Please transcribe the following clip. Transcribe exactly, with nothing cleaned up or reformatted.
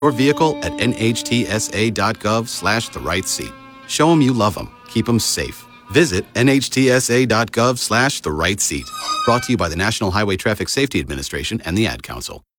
your vehicle at nhtsa.gov slash the right seat. Show them you love them. Keep them safe. Visit nhtsa.gov slash the right seat. Brought to you by the National Highway Traffic Safety Administration and the Ad Council.